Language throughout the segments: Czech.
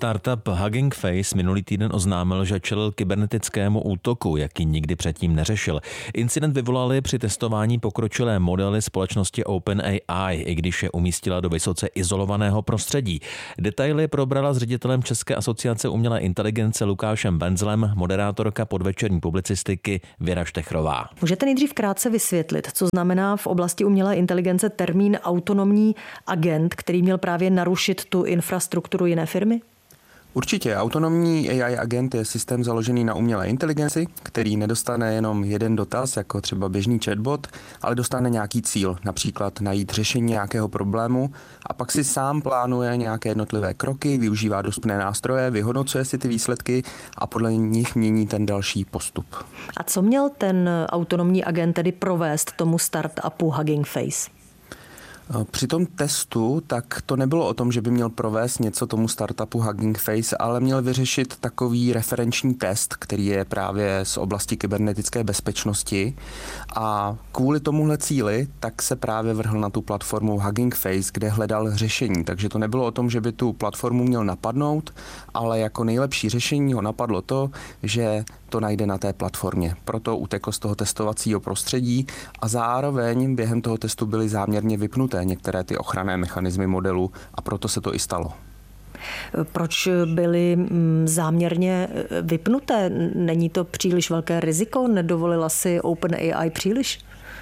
Startup Hugging Face minulý týden oznámil, že čelil kybernetickému útoku, jaký nikdy předtím neřešil. Incident vyvolali při testování pokročilé modely společnosti OpenAI, i když je umístila do vysoce izolovaného prostředí. Detaily probrala s ředitelem České asociace umělé inteligence Lukášem Benzlem moderátorka podvečerní publicistiky Věra Štechrová. Můžete nejdřív krátce vysvětlit, co znamená v oblasti umělé inteligence termín autonomní agent, který měl právě narušit tu infrastrukturu jiné firmy? Určitě. Autonomní AI agent je systém založený na umělé inteligenci, který nedostane jenom jeden dotaz, jako třeba běžný chatbot, ale dostane nějaký cíl, například najít řešení nějakého problému a pak si sám plánuje nějaké jednotlivé kroky, využívá dostupné nástroje, vyhodnocuje si ty výsledky a podle nich mění ten další postup. A co měl ten autonomní agent tedy provést tomu startupu Hugging Face? Při tom testu tak to nebylo o tom, že by měl provést něco tomu startupu Hugging Face, ale měl vyřešit takový referenční test, který je právě z oblasti kybernetické bezpečnosti. A kvůli tomuhle cíli tak se právě vrhl na tu platformu Hugging Face, kde hledal řešení. Takže to nebylo o tom, že by tu platformu měl napadnout, ale jako nejlepší řešení ho napadlo to, že to najde na té platformě. Proto utekl z toho testovacího prostředí a zároveň během toho testu byly záměrně vypnuté některé ty ochranné mechanismy modelu a proto se to i stalo. Proč byly záměrně vypnuté? Není to příliš velké riziko? Nedovolila si OpenAI příliš?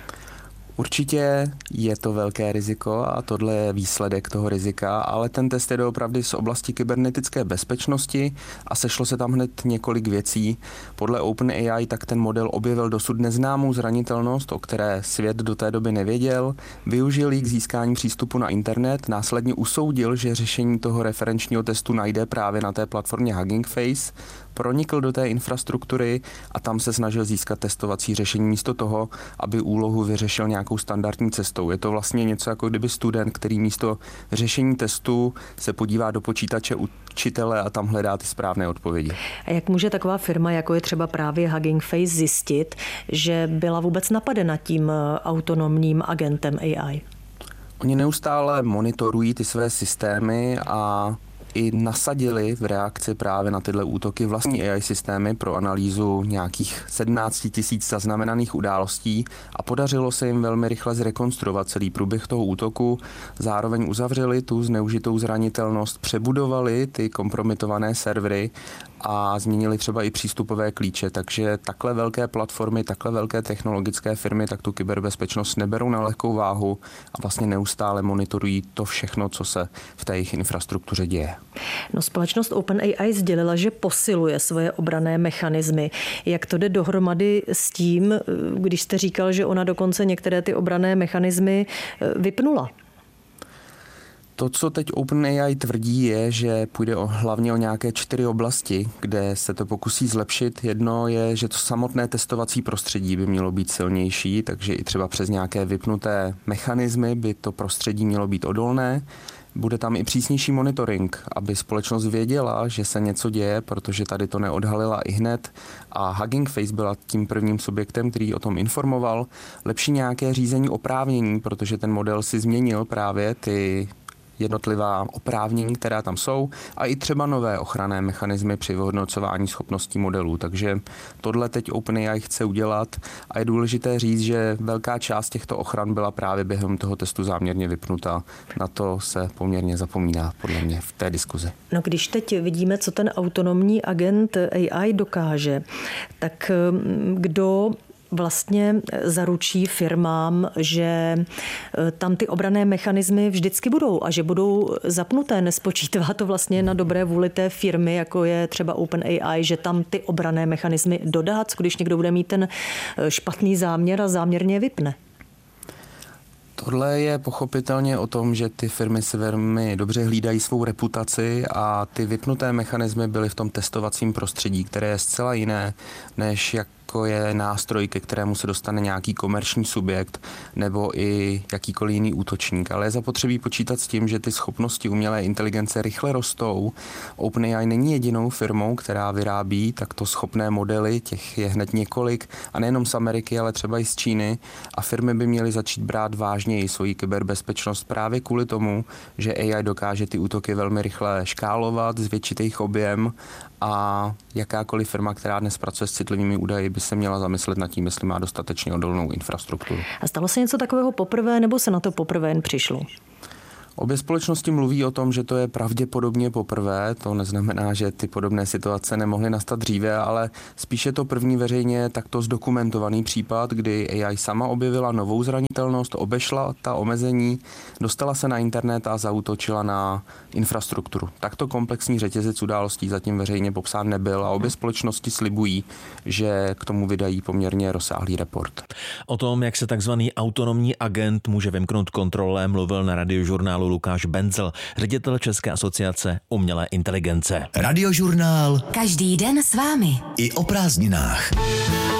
Určitě je to velké riziko a tohle je výsledek toho rizika, ale ten test je doopravdy z oblasti kybernetické bezpečnosti a sešlo se tam hned několik věcí. Podle OpenAI tak ten model objevil dosud neznámou zranitelnost, o které svět do té doby nevěděl, využil ji k získání přístupu na internet, následně usoudil, že řešení toho referenčního testu najde právě na té platformě Hugging Face, pronikl do té infrastruktury a tam se snažil získat testovací řešení místo toho, aby úlohu vyřešil nějakou standardní cestou. Je to vlastně něco jako kdyby student, který místo řešení testu se podívá do počítače učitele a tam hledá ty správné odpovědi. A jak může taková firma, jako je třeba právě Hugging Face, zjistit, že byla vůbec napadena tím autonomním agentem AI? Oni neustále monitorují ty své systémy a i nasadili v reakci právě na tyhle útoky vlastní AI systémy pro analýzu nějakých 17 000 zaznamenaných událostí a podařilo se jim velmi rychle zrekonstruovat celý průběh toho útoku. Zároveň uzavřeli tu zneužitou zranitelnost, přebudovali ty kompromitované servery a změnili třeba i přístupové klíče. Takže takhle velké platformy, takhle velké technologické firmy tak tu kyberbezpečnost neberou na lehkou váhu a vlastně neustále monitorují to všechno, co se v té jejich infrastruktuře děje. No, společnost OpenAI sdělila, že posiluje svoje obranné mechanismy. Jak to jde dohromady s tím, když jste říkal, že ona dokonce některé ty obranné mechanismy vypnula? To, co teď OpenAI tvrdí, je, že půjde hlavně o nějaké 4 oblasti, kde se to pokusí zlepšit. Jedno je, že to samotné testovací prostředí by mělo být silnější, takže i třeba přes nějaké vypnuté mechanismy by to prostředí mělo být odolné. Bude tam i přísnější monitoring, aby společnost věděla, že se něco děje, protože tady to neodhalila i hned a Hugging Face byla tím prvním subjektem, který o tom informoval. Lepší nějaké řízení oprávnění, protože ten model si změnil právě ty jednotlivá oprávnění, která tam jsou a i třeba nové ochranné mechanismy při vyhodnocování schopností modelů. Takže tohle teď OpenAI chce udělat a je důležité říct, že velká část těchto ochran byla právě během toho testu záměrně vypnuta. Na to se poměrně zapomíná podle mě v té diskuzi. No, když teď vidíme, co ten autonomní agent AI dokáže, tak kdo vlastně zaručí firmám, že tam ty obranné mechanismy vždycky budou a že budou zapnuté. Nespočítá to vlastně na dobré vůli té firmy, jako je třeba OpenAI, že tam ty obranné mechanismy dodá, co když někdo bude mít ten špatný záměr a záměrně vypne. Tohle je pochopitelně o tom, že ty firmy si velmi dobře hlídají svou reputaci a ty vypnuté mechanismy byly v tom testovacím prostředí, které je zcela jiné, než jak jako je nástroj, ke kterému se dostane nějaký komerční subjekt nebo i jakýkoliv jiný útočník. Ale je zapotřebí počítat s tím, že ty schopnosti umělé inteligence rychle rostou. OpenAI není jedinou firmou, která vyrábí takto schopné modely, těch je hned několik, a nejenom z Ameriky, ale třeba i z Číny. A firmy by měly začít brát vážněji svoji kyberbezpečnost právě kvůli tomu, že AI dokáže ty útoky velmi rychle škálovat, zvětšit jejich objem, a jakákoliv firma, která dnes pracuje s citlivými údaji, by se měla zamyslet nad tím, jestli má dostatečně odolnou infrastrukturu. A stalo se něco takového poprvé, nebo se na to poprvé jen přišlo? Obě společnosti mluví o tom, že to je pravděpodobně poprvé. To neznamená, že ty podobné situace nemohly nastat dříve, ale spíše to první veřejně takto zdokumentovaný případ, kdy AI sama objevila novou zranitelnost, obešla ta omezení, dostala se na internet a zaútočila na infrastrukturu. Takto komplexní řetězec událostí zatím veřejně popsán nebyl a obě společnosti slibují, že k tomu vydají poměrně rozsáhlý report. O tom, jak se takzvaný autonomní agent může vymknout kontrole, mluvil na Radiožurnálu Lukáš Bendzel, ředitel České asociace umělé inteligence. Radiožurnál. Každý den s vámi. I o prázdninách.